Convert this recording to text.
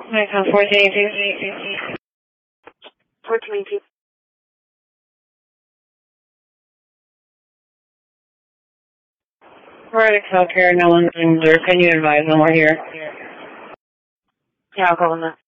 Icon 1482. 1482. We're at Excel Care, no one's in there. Can you advise when we're here? Yeah, I'll call them that.